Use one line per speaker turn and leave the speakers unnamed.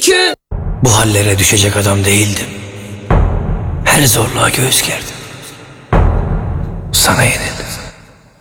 yükün.
Bu hallere düşecek adam değildim. Her zorluğa göğüs gerdim. Sana yenildim.